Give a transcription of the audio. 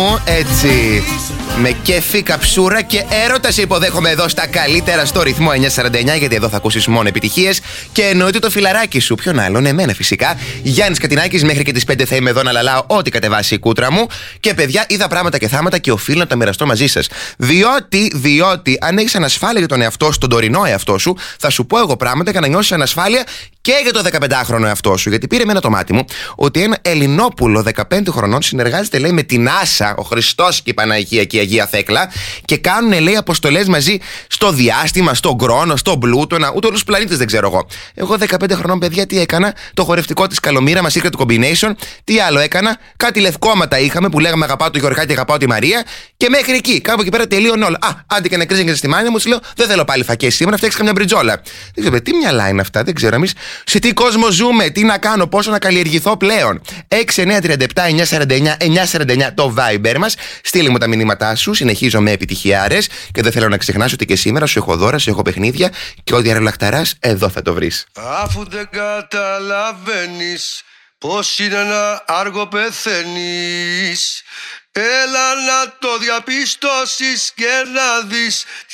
Έτσι, με κέφι, καψούρα και έρωτα σε υποδέχομαι εδώ στα καλύτερα στο ρυθμό 949, γιατί εδώ θα ακούσεις μόνο επιτυχίες. Και εννοείται το φιλαράκι σου, ποιον άλλον, εμένα φυσικά. Γιάννης Κατινάκης, μέχρι και τις 5 θα είμαι εδώ να λαλάω ό,τι κατεβάσει η κούτρα μου. Και παιδιά, είδα πράγματα και θάματα και οφείλω να τα μοιραστώ μαζί σας. Διότι αν έχεις ανασφάλεια για τον εαυτό σου, τον τωρινό εαυτό σου, θα σου πω εγώ πράγματα για να νιώσεις ανασφάλεια και για το 15χρονο εαυτό σου. Γιατί πήρε εμένα το μάτι μου ότι ένα Ελληνόπουλο 15 χρονών συνεργάζεται, λέει, με την Άσα, ο Χριστός και η Παναγία και η Αγία Θέκλα, και κάνουν, λέει, αποστολές μαζί στο διάστημα, στον Κρόνο, στον Πλούτονα, ούτε όλους τους πλανήτες δεν ξέρω εγώ. Εγώ 15 χρονών, παιδιά, τι έκανα? Το χορευτικό της Καλομήρα μας, Secret Combination. Τι άλλο έκανα? Κάτι λευκόματα είχαμε που λέγαμε αγαπάω το Γιωργάκη, αγαπάω τη Μαρία. Και μέχρι εκεί, κάπου εκεί πέρα τελείωνε όλα. Άντε και να κρίζανε στη μάνια μου, σου λέω: δεν θέλω πάλι φακές σήμερα, φτιάξει καμιά μπριτζόλα. Δεν ξέρω, τι μυαλά είναι αυτά, δεν ξέρω εμείς. Σε τι κόσμο ζούμε, τι να κάνω, πόσο να καλλιεργηθώ πλέον. 6-9-37-949-949 το Viber μας. Στείλε μου τα μηνύματά σου. Συνεχίζω με επιτυχιάρες. Και δεν θέλω να ξεχνάς ότι και σήμερα σου έχω δώρα, σου έχω παιχνίδια. Και ό,τι αρελαχταράς, εδώ θα το βρεις. Αφού δεν καταλαβαίνεις πως είναι ένα άργο πεθαίνεις, έλα να το διαπιστώσεις και να δεις